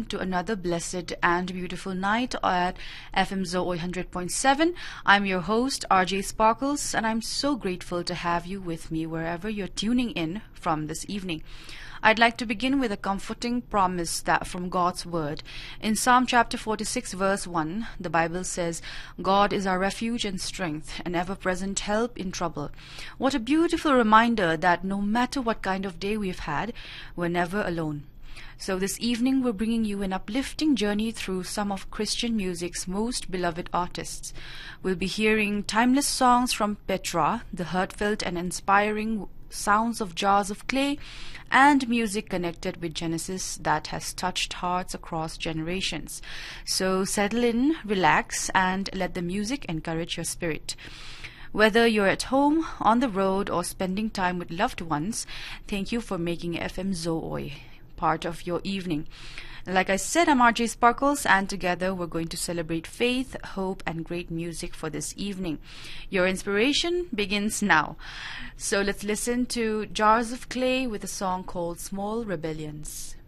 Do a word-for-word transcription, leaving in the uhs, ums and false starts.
welcome to another blessed and beautiful night at F M Zo one hundred point seven. I'm your host, R J Sparkles, and I'm so grateful to have you with me wherever you're tuning in from this evening. I'd like to begin with a comforting promise that from God's Word. In Psalm chapter forty-six, verse one, the Bible says, God is our refuge and strength, an ever-present help in trouble. What a beautiful reminder that no matter what kind of day we've had, we're never alone. So this evening we're bringing you an uplifting journey through some of Christian music's most beloved artists. We'll be hearing timeless songs from Petra, the heartfelt and inspiring sounds of Jars of Clay, and music connected with Genesis that has touched hearts across generations. So settle in, relax, and let the music encourage your spirit. Whether you're at home, on the road, or spending time with loved ones, thank you for making F M Zooi part of your evening. Like I said, I'm R J Sparkles, and together we're going to celebrate faith, hope, and great music for this evening. Your inspiration begins now. So let's listen to Jars of Clay with a song called Small Rebellions.